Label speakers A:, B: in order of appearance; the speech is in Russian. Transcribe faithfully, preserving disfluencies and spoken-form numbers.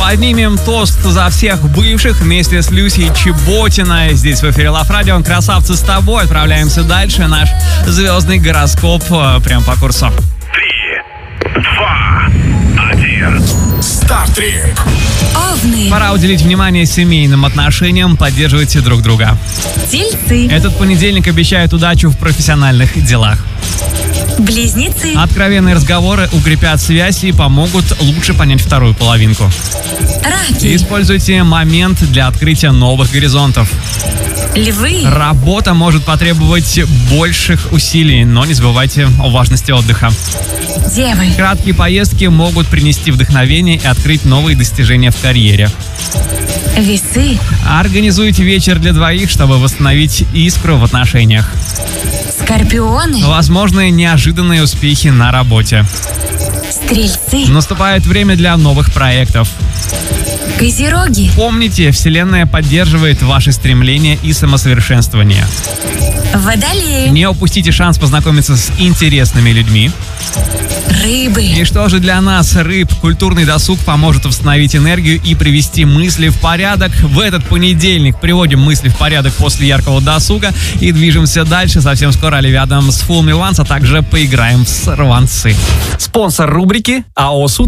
A: Поднимем тост за всех бывших вместе с Люсей Чеботиной. Здесь в эфире Love Radio. Красавцы, с тобой. Отправляемся дальше. Наш звездный гороскоп прямо по курсу.
B: Три, два, один. Стартрек.
C: Овны.
A: Пора уделить внимание семейным отношениям. Поддерживайте друг друга.
C: Тельцы.
A: Этот понедельник обещает удачу в профессиональных делах.
C: Близнецы.
A: Откровенные разговоры укрепят связь и помогут лучше понять вторую половинку.
C: Раки.
A: Используйте момент для открытия новых горизонтов.
C: Львы.
A: Работа может потребовать больших усилий, но не забывайте о важности отдыха.
C: Девы.
A: Краткие поездки могут принести вдохновение и открыть новые достижения в карьере.
C: Весы.
A: Организуйте вечер для двоих, чтобы восстановить искру в отношениях.
C: Скорпионы.
A: Возможны неожиданные успехи на работе.
C: Стрельцы.
A: Наступает время для новых проектов.
C: Козероги.
A: Помните, Вселенная поддерживает ваши стремления и самосовершенствование.
C: Водолеи.
A: Не упустите шанс познакомиться с интересными людьми.
C: Рыбы.
A: И что же для нас, рыб, культурный досуг поможет восстановить энергию и привести мысли в порядок. В этот понедельник приводим мысли в порядок после яркого досуга и движемся дальше. Совсем скоро Оливия Адамс с Fool Me Once, а также поиграем в сорванцы. Спонсор рубрики АО «Суд».